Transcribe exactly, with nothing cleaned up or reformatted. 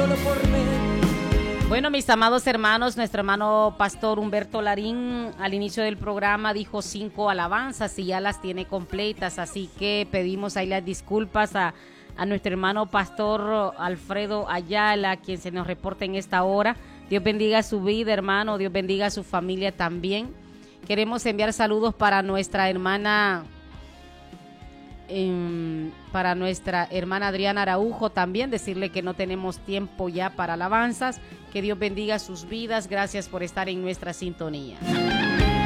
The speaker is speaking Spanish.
solo por ver. Bueno, mis amados hermanos, nuestro hermano pastor Humberto Larín al inicio del programa dijo cinco alabanzas y ya las tiene completas, así que pedimos ahí las disculpas a, a nuestro hermano pastor Alfredo Ayala, quien se nos reporta en esta hora. Dios bendiga su vida, hermano, Dios bendiga a su familia también. Queremos enviar saludos para nuestra hermana eh, para nuestra hermana Adriana Araujo también, decirle que no tenemos tiempo ya para alabanzas. Que Dios bendiga sus vidas, gracias por estar en nuestra sintonía.